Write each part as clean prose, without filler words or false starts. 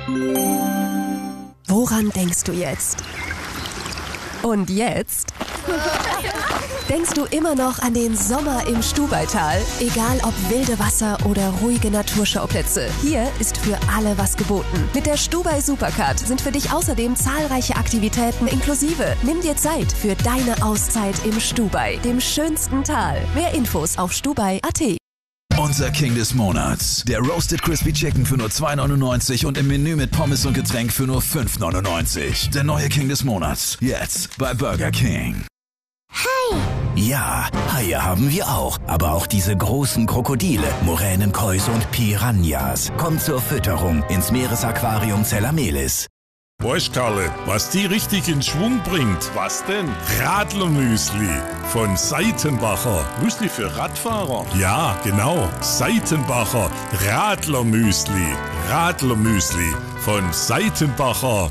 Woran denkst du jetzt? Und jetzt? Denkst du immer noch an den Sommer im Stubaital? Egal ob wilde Wasser oder ruhige Naturschauplätze, hier ist für alle was geboten. Mit der Stubai Supercard sind für dich außerdem zahlreiche Aktivitäten inklusive. Nimm dir Zeit für deine Auszeit im Stubai, dem schönsten Tal. Mehr Infos auf stubai.at. Unser King des Monats. Der Roasted Crispy Chicken für nur 2,99 und im Menü mit Pommes und Getränk für nur 5,99. Der neue King des Monats. Jetzt bei Burger King. Hai! Ja, Haie haben wir auch. Aber auch diese großen Krokodile, Moränenkäuse und Piranhas. Kommt zur Fütterung ins Meeresaquarium Zellamelis. Weißt Karle, was die richtig in Schwung bringt? Was denn? Radlermüsli von Seitenbacher. Müsli für Radfahrer? Ja, genau. Seitenbacher Radlermüsli. Radlermüsli von Seitenbacher.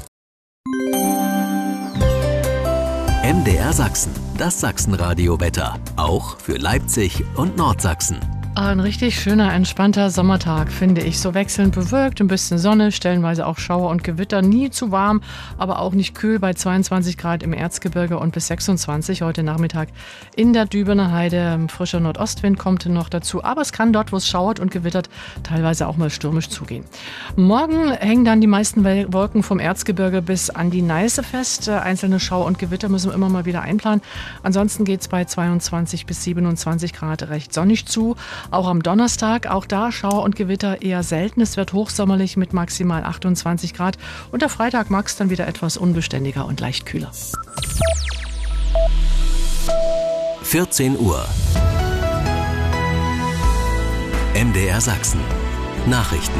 MDR Sachsen, das Sachsenradio-Wetter. Auch für Leipzig und Nordsachsen. Ein richtig schöner, entspannter Sommertag, finde ich. So wechselnd bewölkt, ein bisschen Sonne, stellenweise auch Schauer und Gewitter. Nie zu warm, aber auch nicht kühl bei 22 Grad im Erzgebirge und bis 26 heute Nachmittag in der Dübener Heide. Frischer Nordostwind kommt noch dazu, aber es kann dort, wo es schauert und gewittert, teilweise auch mal stürmisch zugehen. Morgen hängen dann die meisten Wolken vom Erzgebirge bis an die Neiße fest. Einzelne Schauer und Gewitter müssen wir immer mal wieder einplanen. Ansonsten geht es bei 22 bis 27 Grad recht sonnig zu. Auch am Donnerstag, auch da Schauer und Gewitter eher selten. Es wird hochsommerlich mit maximal 28 Grad. Und der Freitag mag es dann wieder etwas unbeständiger und leicht kühler. 14 Uhr. MDR Sachsen. Nachrichten.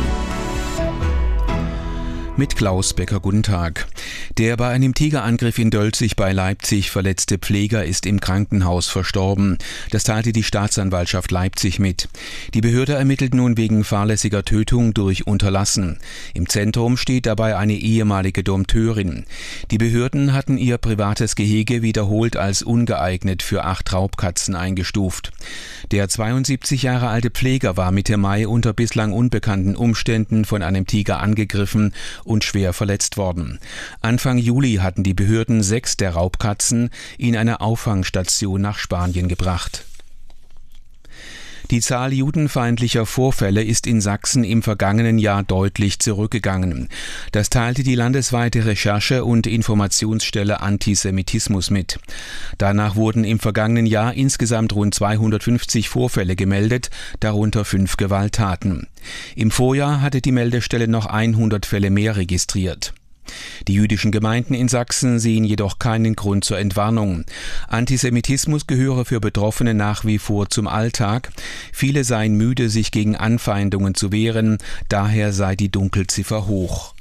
Mit Klaus Becker, guten Tag. Der bei einem Tigerangriff in Dölzig bei Leipzig verletzte Pfleger ist im Krankenhaus verstorben. Das teilte die Staatsanwaltschaft Leipzig mit. Die Behörde ermittelt nun wegen fahrlässiger Tötung durch Unterlassen. Im Zentrum steht dabei eine ehemalige Dompteurin. Die Behörden hatten ihr privates Gehege wiederholt als ungeeignet für 8 Raubkatzen eingestuft. Der 72 Jahre alte Pfleger war Mitte Mai unter bislang unbekannten Umständen von einem Tiger angegriffen und schwer verletzt worden. Anfang Juli hatten die Behörden 6 der Raubkatzen in eine Auffangstation nach Spanien gebracht. Die Zahl judenfeindlicher Vorfälle ist in Sachsen im vergangenen Jahr deutlich zurückgegangen. Das teilte die landesweite Recherche- und Informationsstelle Antisemitismus mit. Danach wurden im vergangenen Jahr insgesamt rund 250 Vorfälle gemeldet, darunter 5 Gewalttaten. Im Vorjahr hatte die Meldestelle noch 100 Fälle mehr registriert. Die jüdischen Gemeinden in Sachsen sehen jedoch keinen Grund zur Entwarnung. Antisemitismus gehöre für Betroffene nach wie vor zum Alltag. Viele seien müde, sich gegen Anfeindungen zu wehren, daher sei die Dunkelziffer hoch.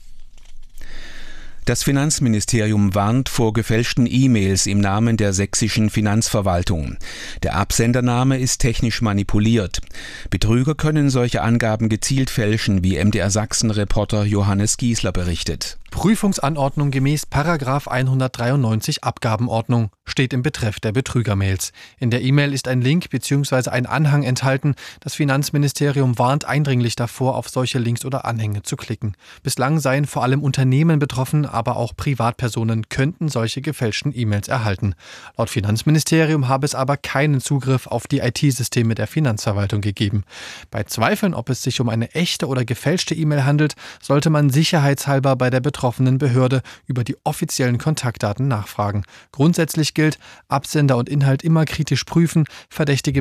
Das Finanzministerium warnt vor gefälschten E-Mails im Namen der sächsischen Finanzverwaltung. Der Absendername ist technisch manipuliert. Betrüger können solche Angaben gezielt fälschen, wie MDR Sachsen-Reporter Johannes Giesler berichtet. Prüfungsanordnung gemäß § 193 Abgabenordnung steht im Betreff der Betrügermails. In der E-Mail ist ein Link bzw. ein Anhang enthalten. Das Finanzministerium warnt eindringlich davor, auf solche Links oder Anhänge zu klicken. Bislang seien vor allem Unternehmen betroffen, aber auch Privatpersonen könnten solche gefälschten E-Mails erhalten. Laut Finanzministerium habe es aber keinen Zugriff auf die IT-Systeme der Finanzverwaltung gegeben. Bei Zweifeln, ob es sich um eine echte oder gefälschte E-Mail handelt, sollte man sicherheitshalber bei der betroffenen Behörde über die offiziellen Kontaktdaten nachfragen. Grundsätzlich gilt, Absender und Inhalt immer kritisch prüfen, verdächtige